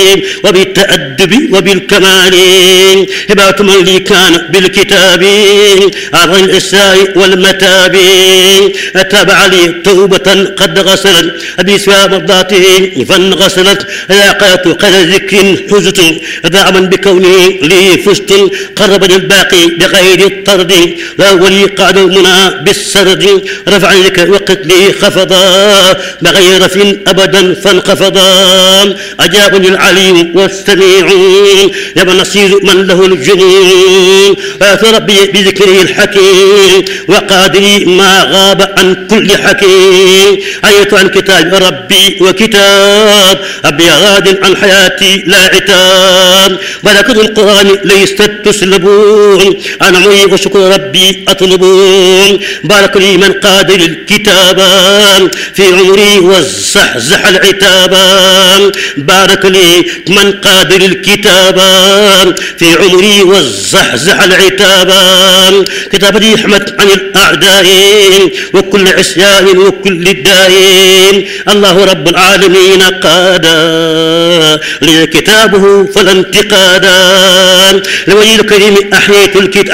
وبالتأدب وبالكمال هبات من لي كان بالكتاب عبر الإساء والمتاب أتابع لي توبة قد غسلت بسوى مرضاته فانغسلت لاقات قد ذكر حزت دعما بكوني لي فزت قربني الباقي بغير الطرد لا ولي قعد المنى بالسرد رفع لك وقت لي خفضا بغير رف أبدا فانخفضا أجابني العليم والسميع يا نصير من له الجنون وآت ربي بذكره الحكيم وقادري ما غاب عن كل حكيم آية عن كتاب ربي وكتاب أبي غاد عن حياتي لا عتاب بركة القرآن ليست تسلبون أنا معي وشكر ربي أطلبون بارك لي من قادر الكتاب في عمري والزحزح العتاب بارك لي من قادر الكتاب في عمري والزحزح العتاب كتابتي حمت عن الأعداء وكل عصيان وكل الداء الله رب العالمين قادا لي كتابه فلا انتقادا لوجه الكريم أحييت الكتاب